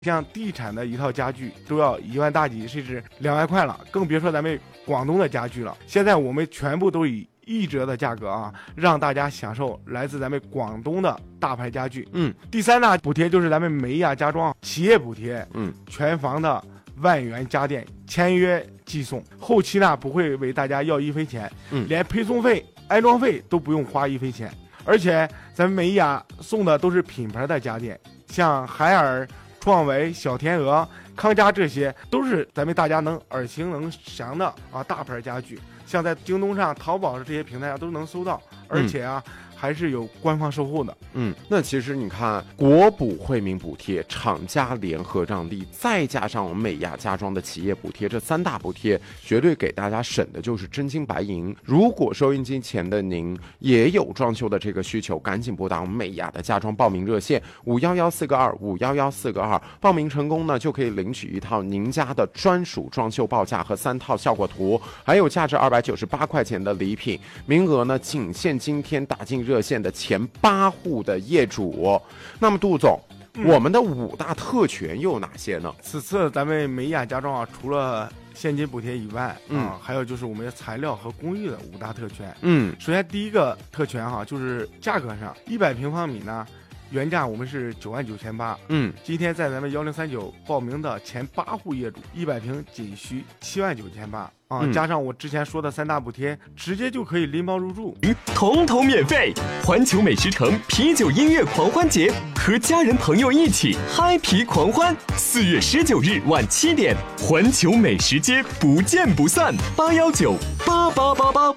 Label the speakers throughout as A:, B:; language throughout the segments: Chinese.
A: 像地产的一套家具都要1万大几，甚至2万块了，更别说咱们广东的家具了。现在我们全部都以1折的价格啊，让大家享受来自咱们广东的大牌家具。第3大补贴就是咱们美雅家装企业补贴，全房的万元家电签约寄送，后期呢不会为大家要1分钱，连配送费、安装费都不用花1分钱，而且咱们美雅送的都是品牌的家电，像海尔、创维、小天鹅、康佳，这些都是咱们大家能耳熟能详的啊大牌家具，像在京东上、淘宝这些平台上都能搜到，而且啊还是有官方售后的。
B: 那其实你看，国补惠民补贴、厂家联合让利，再加上我们美雅家装的企业补贴，这3大补贴绝对给大家省的就是真金白银。如果收音机前的您也有装修的这个需求，赶紧拨打我们美雅的家装报名热线511-422-511-422，报名成功呢就可以领取1套您家的专属装修报价和3套效果图，还有价值298块钱的礼品，名额呢仅限今天打进热线的前8户的业主。那么杜总，我们的5大特权又有哪些呢？
A: 此次咱们美雅家装啊，除了现金补贴以外，还有就是我们的材料和工艺的5大特权。首先第一个特权哈，就是价格上，100平方米呢原价我们是99800，今天在咱们1039报名的前8户业主，100平仅需79800啊，加上我之前说的3大补贴，直接就可以拎包入住，
C: 统统免费。环球美食城啤酒音乐狂欢节，和家人朋友一起嗨皮狂欢。4月19日晚7点，环球美食街不见不散，8198888。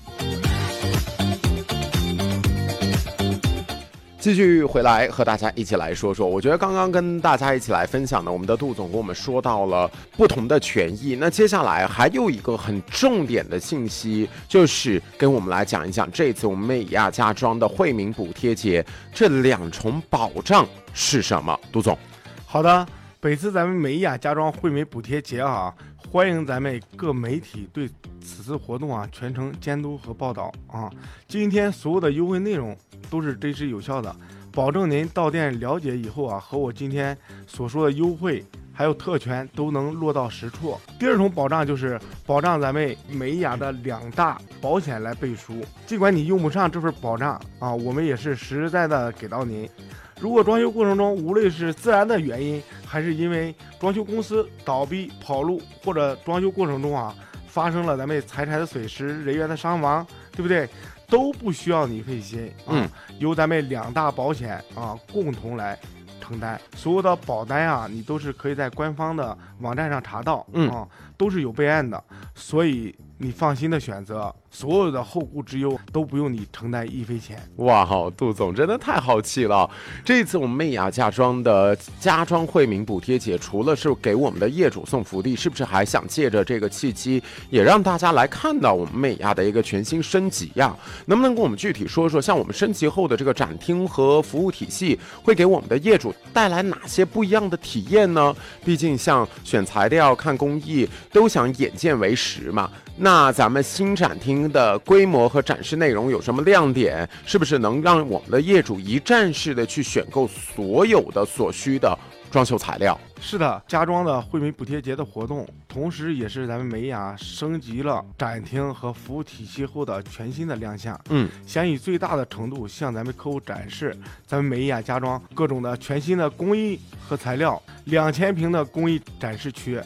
B: 继续回来和大家一起来说说，我觉得刚刚跟大家一起来分享的，我们的杜总跟我们说到了不同的权益。那接下来还有一个很重点的信息，就是跟我们来讲一讲这次我们美雅家装的惠民补贴节这2重保障是什么。杜总，
A: 好的，本次咱们美雅家装惠民补贴节啊，欢迎咱们各媒体对此次活动啊全程监督和报道啊。今天所有的优惠内容都是真实有效的，保证您到店了解以后啊，和我今天所说的优惠还有特权都能落到实处。第2重保障就是保障咱们美雅的2大保险来背书，尽管你用不上这份保障啊，我们也是实在的给到您。如果装修过程中无论是自然的原因，还是因为装修公司倒闭跑路，或者装修过程中啊发生了咱们财产的损失、人员的伤亡，对不对？都不需要你费心啊，由咱们2大保险啊共同来承担。所有的保单啊，你都是可以在官方的网站上查到啊，都是有备案的，所以你放心的选择，所有的后顾之忧都不用你承担1分钱。
B: 哇，杜总真的太豪气了！这次我们美雅家装的家装惠民补贴节，除了是给我们的业主送福利，是不是还想借着这个契机，也让大家来看到我们美雅的一个全新升级呀？能不能跟我们具体说说，像我们升级后的这个展厅和服务体系，会给我们的业主带来哪些不一样的体验呢？毕竟像选材料、看工艺，都想眼见为实嘛。那咱们新展厅的规模和展示内容有什么亮点？是不是能让我们的业主一站式的去选购所有的所需的装修材料？
A: 是的，家装的惠民补贴节的活动，同时也是咱们美雅升级了展厅和服务体系后的全新的亮相。想以最大的程度向咱们客户展示咱们美雅家装各种的全新的工艺和材料，2000平的工艺展示区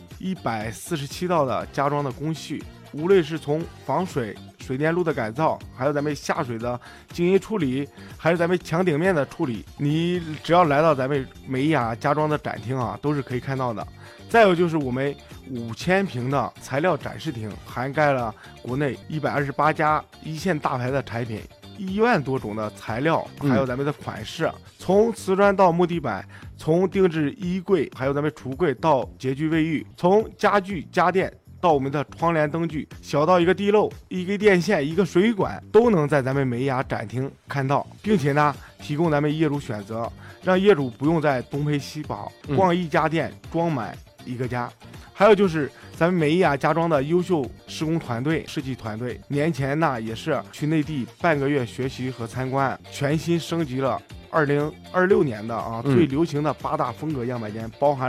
A: ，147道的家装的工序。无论是从防水、水电路的改造，还有咱们下水的精益处理，还有咱们墙顶面的处理，你只要来到咱们美雅家装的展厅啊，都是可以看到的。再有就是我们5000平的材料展示厅，涵盖了国内128家一线大牌的产品，1万多种的材料，还有咱们的款式，从瓷砖到木地板，从定制衣柜，还有咱们橱柜到洁具卫浴，从家具家电到我们的窗帘灯具，小到一个地漏、一根电线、一个水管，都能在咱们美雅展厅看到，并且呢，提供咱们业主选择，让业主不用再东奔西跑，逛一家店装满一个家。还有就是咱们美雅家装的优秀施工团队、设计团队，年前呢也是去内地半个月学习和参观，全新升级了 2026年的最流行的8大风格样板间，包含